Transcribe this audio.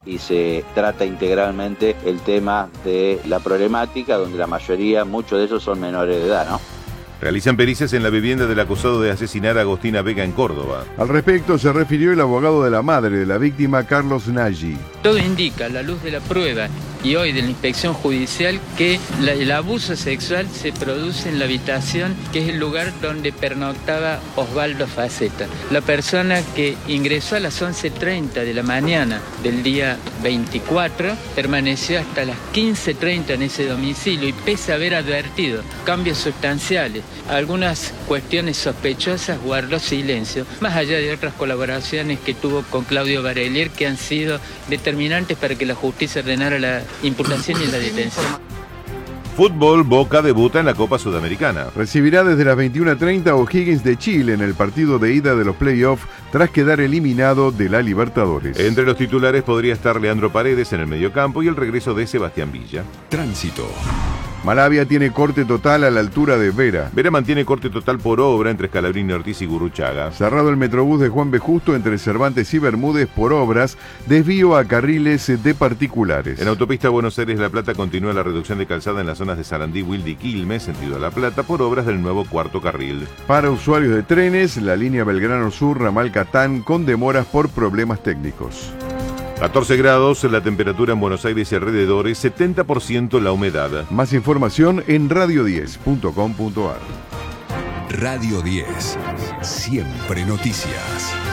y se trata integralmente el tema de la problemática, donde la mayoría, muchos de esos son menores de edad, ¿no? Realizan pericias en la vivienda del acusado de asesinar a Agostina Vega en Córdoba. Al respecto se refirió el abogado de la madre de la víctima, Carlos Nagy. Todo indica, a la luz de la prueba y hoy de la inspección judicial, que el abuso sexual se produce en la habitación, que es el lugar donde pernoctaba Osvaldo Faceta. La persona que ingresó a las 11:30 de la mañana del día 24 permaneció hasta las 15:30 en ese domicilio y pese a haber advertido cambios sustanciales, algunas cuestiones sospechosas, guardó silencio, más allá de otras colaboraciones que tuvo con Claudio Barelier que han sido determinantes para que la justicia ordenara la imputación y la detención. Fútbol, Boca debuta en la Copa Sudamericana. Recibirá desde las 21:30 O'Higgins de Chile en el partido de ida de los playoffs tras quedar eliminado de la Libertadores. Entre los titulares podría estar Leandro Paredes en el mediocampo y el regreso de Sebastián Villa. Tránsito. Malavia tiene corte total a la altura de Vera. Vera mantiene corte total por obra entre Scalabrini, Ortiz y Gurruchaga. Cerrado el Metrobús de Juan B. Justo entre Cervantes y Bermúdez por obras, desvío a carriles de particulares. En autopista Buenos Aires-La Plata continúa la reducción de calzada en las zonas de Sarandí, Wilde y Quilmes, sentido a La Plata, por obras del nuevo cuarto carril. Para usuarios de trenes, la línea Belgrano Sur, ramal Catán, con demoras por problemas técnicos. 14 grados la temperatura en Buenos Aires y alrededores, 70% la humedad. Más información en radio10.com.ar. Radio 10. Siempre noticias.